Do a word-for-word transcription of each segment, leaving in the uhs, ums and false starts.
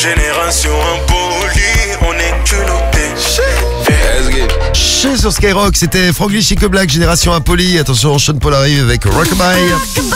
Génération impolie, on est culotté. Chez sur Skyrock, c'était Franglish et que Black, Génération Impoli. Attention, Sean Paul arrive avec Rockabye.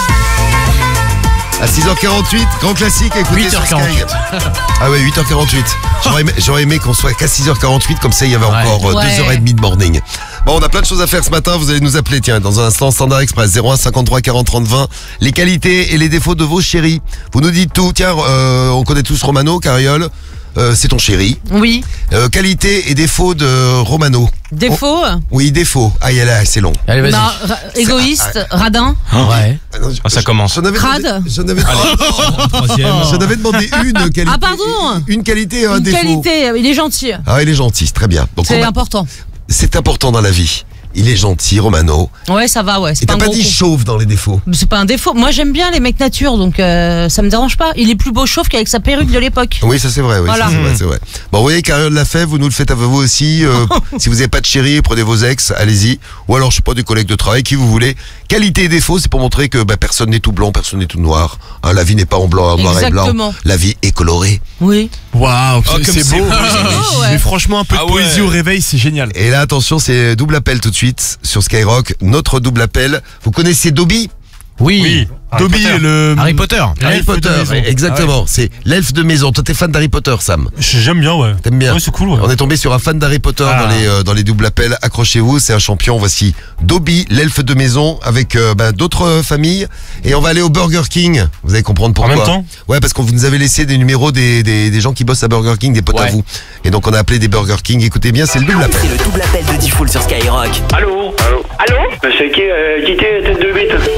À six heures quarante-huit, grand classique, écoutez huit heures sur quarante-huit. Sky. Ah ouais, huit heures quarante-huit. J'aurais aimé, j'aurais aimé qu'on soit qu'à six heures quarante-huit, comme ça il y avait encore Ouais. euh, deux heures trente de morning. Bon, on a plein de choses à faire ce matin, vous allez nous appeler, tiens, dans un instant, Standard Express, zéro un cinquante-trois quarante trente vingt. Les qualités et les défauts de vos chéris. Vous nous dites tout, tiens, euh, on connaît tous Romano, Cariole, euh, c'est ton chéri. Oui. Euh, qualité et défauts de Romano. Défaut. Oh, oui, défaut. Ah, il y a là, c'est long. Allez, vas-y. Non, ra- égoïste, radin, Ouais. Ah, non, Ah, ça commence. J'en avais demandé, Crade. j'en avais, Troisième. j'en avais demandé une qualité. Ah, pardon. Une qualité et un une défaut. qualité, il est gentil. Ah, il est gentil, très bien. Donc, on C'est va- important. c'est important dans la vie. Il est gentil, Romano. Ouais, ça va, ouais. C'est Et pas t'as un pas gros dit con. chauve dans les défauts. Mais c'est pas un défaut. Moi, j'aime bien les mecs nature, donc euh, ça me dérange pas. Il est plus beau chauve qu'avec sa perruque de l'époque. Oui, ça c'est vrai. Oui, Voilà. ça, c'est vrai, c'est vrai. Bon, vous voyez, Cariole l'a fait, vous nous le faites à vous aussi. Euh, si vous n'avez pas de chéri, prenez vos ex, allez-y. Ou alors, je sais pas, des collègues de travail, qui vous voulez. Qualité et défaut, c'est pour montrer que bah, personne n'est tout blanc, personne n'est tout noir. Hein, la vie n'est pas en blanc, en noir et blanc. Exactement. La vie est colorée. Oui. Waouh, Oh, c'est comme c'est c'est beau. beau. Oh, ouais. Mais franchement, un peu de Ah ouais. poésie au réveil, c'est génial. Et là, attention, c'est double appel tout de suite sur Skyrock. Notre double appel. Vous connaissez Dobby? Oui. Dobby, le. Harry Potter. Harry L'elfe de Potter, maison. exactement. C'est l'elfe de maison. Toi, t'es fan d'Harry Potter, Sam? J'aime bien, ouais. T'aimes bien? Ouais, c'est cool, ouais. On est tombé sur un fan d'Harry Potter Ah. dans les euh, dans les doubles appels. Accrochez-vous, c'est un champion. Voici Dobby, l'elfe de maison, avec euh, bah, d'autres euh, familles. Et on va aller au Burger King. Vous allez comprendre pourquoi. même temps? Ouais, parce qu'on vous nous avait laissé des numéros des, des, des gens qui bossent à Burger King, des potes à Ouais. vous. Et donc on a appelé des Burger King. Écoutez bien, c'est le double appel. C'est le double appel de Diffoul sur Skyrock. Allô Allô Allô C'est qui, euh, qui t'es, tête de bite?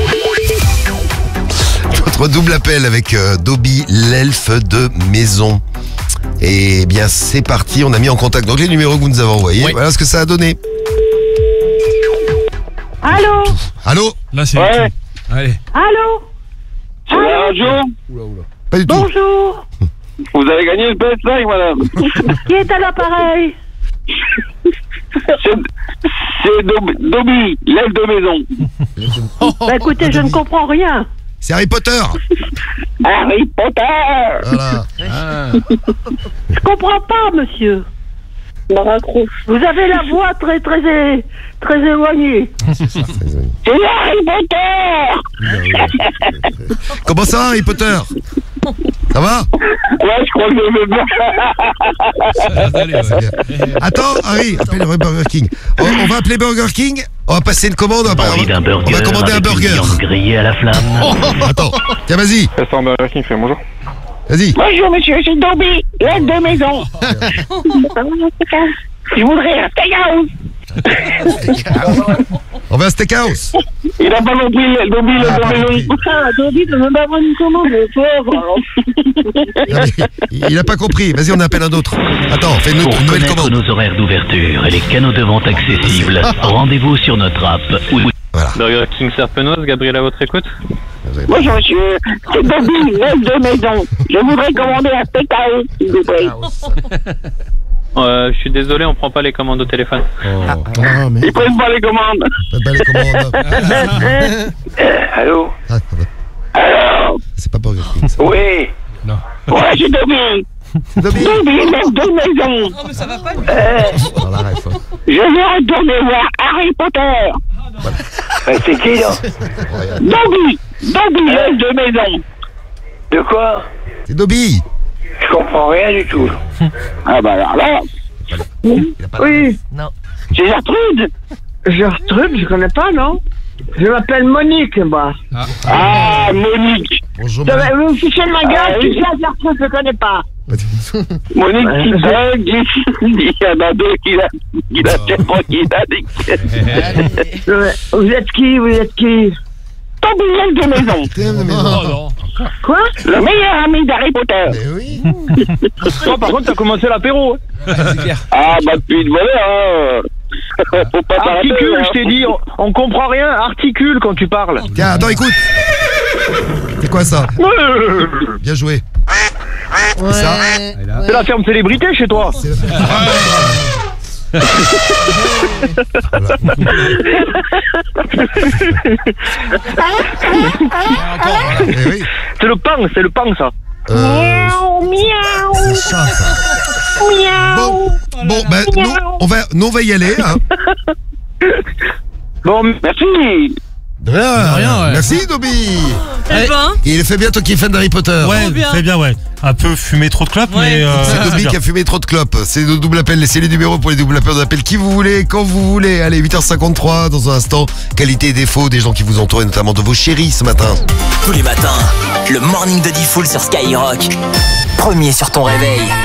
Notre double appel avec euh, Dobby, l'elfe de maison. Et bien c'est parti, on a mis en contact donc les numéros que vous nous avez envoyés. Oui. Voilà ce que ça a donné. Allô Allô? Là, c'est. Ouais. Allez. Allô C'est la radio? Pas du tout. Bonjour. Vous avez gagné le P S cinq, madame. Qui est à l'appareil? C'est, c'est Dob- Dobby, l'elfe de maison. Bah écoutez, je ne comprends rien. C'est Harry Potter. Harry Potter. Voilà. Je comprends pas, monsieur. Vous avez la voix très très é- très éloignée. C'est Harry Potter. Comment ça, Harry Potter? Ça va? Ouais, je crois que je vais C'est bien. Attends, Harry, appelle le Burger King. On, on va appeler Burger King. On va passer une commande. On va, Envie d'un burger on va commander un avec une burger. viande grillée à la flamme. Attends, tiens, vas-y, Restaurant Burger King fait bonjour. vas-y. Bonjour monsieur, c'est Dobby, l'elfe de maison. Je voudrais un steakhouse. On va à Steakhouse. Il a pas compris, Dobby, Ah, l'elfe pas de compris. maison. Ah, David, ne même pas avoir une commande, pauvre. Non, mais il a pas compris. Vas-y, on appelle un autre. Attends, fais une, Pour une nouvelle connaître commande. nos horaires d'ouverture et les canaux de vente accessibles, rendez-vous sur notre app ou Voilà. Burger King Serpenoise, Gabriel à votre écoute. Bonjour monsieur, c'est Dobby, l'elfe de maison. Je voudrais commander un steakhouse, s'il vous plaît. Euh, je suis désolé, on prend pas les commandes au téléphone. Ah, mais Ils prennent pas les commandes. faites pas les commandes. Allô Ah, Allô c'est pas Burger King, ça. Oui. Non. Ouais, c'est Dobby. Dobby. Dobby, l'elfe de maison. Oh, mais ça va pas. Dans la ref, hein. Je veux retourner voir Harry Potter. C'est qui là Dobby. Dobby, l'elfe de maison. De quoi C'est Dobby. Je comprends rien du tout. Ah bah alors là, Il a pas Oui, c'est Gertrude. Gertrude, je connais pas, non? Je m'appelle Monique, moi. Ah, Monique. Bonjour, Ça madame. va, vous me fichez de ma Ah, gueule, oui. tu sais, Gertrude, je connais pas. Monique qui bug, il y en a deux qui l'a, qui l'a fait pas, qui l'a dit. Ouais. Vous êtes qui, vous êtes qui? Dobby, l'elfe de maison. Thème de maison. Oh non. Quoi? Le meilleur ami d'Harry Potter. Mais oui. Toi, par contre, t'as commencé l'apéro. C'est clair. Ah, bah, depuis le volet, hein. Faut pas t'arrêter. Articule, hein. je t'ai dit, on, on comprend rien, articule quand tu parles. Tiens, attends, écoute. C'est quoi ça? Bien joué. Ouais. ça ouais. C'est la ferme célébrité chez toi. C'est la... Voilà. Encore, voilà. Eh oui. C'est le pain, c'est le pain ça. Euh, Miaou, miaou, c'est ça, ça. miaou. Bon, bon bah, nous, on va, nous, on va y aller. Hein. Bon, merci. De rien, rien, ouais. Merci, Dobby. Eh ben, Il fait bien toi qui es fan d'Harry Potter. Ouais, bien. très bien, ouais. Un peu fumé trop de clopes, Ouais. mais. euh, C'est Dobby bien. qui a fumé trop de clopes. C'est le double appel. Laissez les numéros pour les doubles appels. On appelle qui vous voulez, quand vous voulez. Allez, huit heures cinquante-trois dans un instant. Qualité et défaut des gens qui vous entourent, et notamment de vos chéris ce matin. Tous les matins, le morning de Diffoul sur Skyrock. Premier sur ton réveil.